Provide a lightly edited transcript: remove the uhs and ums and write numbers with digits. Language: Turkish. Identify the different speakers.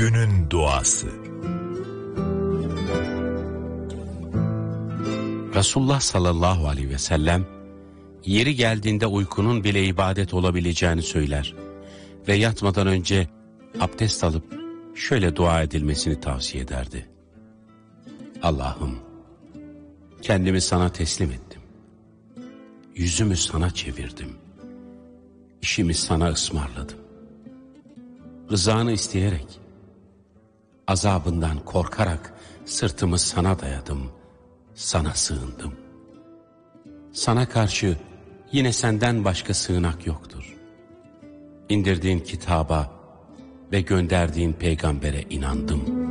Speaker 1: Günün duası.
Speaker 2: Resulullah sallallahu aleyhi ve sellem, yeri geldiğinde uykunun bile ibadet olabileceğini söyler ve yatmadan önce abdest alıp şöyle dua edilmesini tavsiye ederdi. Allah'ım, kendimi sana teslim ettim. Yüzümü sana çevirdim. İşimi sana ısmarladım. Rızanı isteyerek, azabından korkarak sırtımı sana dayadım, sana sığındım. Sana karşı yine senden başka sığınak yoktur. İndirdiğin kitaba ve gönderdiğin peygambere inandım.